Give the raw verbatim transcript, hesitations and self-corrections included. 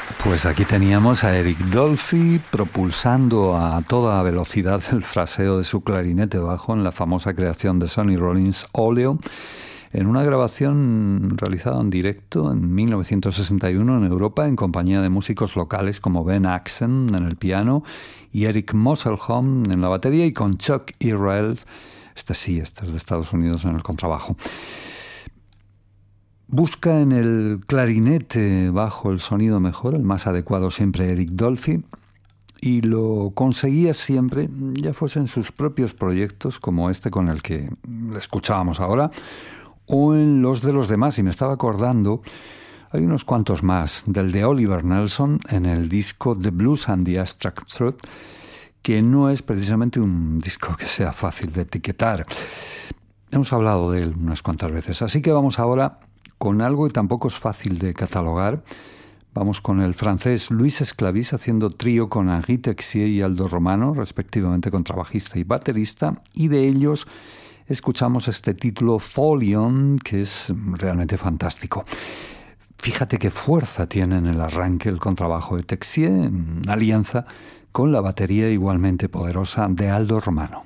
Pues aquí teníamos a Eric Dolphy propulsando a toda velocidad el fraseo de su clarinete bajo en la famosa creación de Sonny Rollins Oleo, en una grabación realizada en directo en mil novecientos sesenta y uno en Europa en compañía de músicos locales como Ben Axen en el piano y Eric Mosselholm en la batería y con Chuck Israel, este sí, este es de Estados Unidos, en el contrabajo. Busca en el clarinete bajo el sonido mejor, el más adecuado siempre Eric Dolphy, y lo conseguía siempre, ya fuese en sus propios proyectos como este con el que le escuchábamos ahora, o en los de los demás. Y me estaba acordando, hay unos cuantos más, del de Oliver Nelson en el disco The Blues and the Abstract Truth, que no es precisamente un disco que sea fácil de etiquetar. Hemos hablado de él unas cuantas veces, así que vamos ahora con algo que tampoco es fácil de catalogar. Vamos con el francés Luis Esclavis haciendo trío con Henri Texier y Aldo Romano, respectivamente contrabajista y baterista, y de ellos escuchamos este título Folion, que es realmente fantástico. Fíjate qué fuerza tiene en el arranque el contrabajo de Texier, en alianza con la batería igualmente poderosa de Aldo Romano.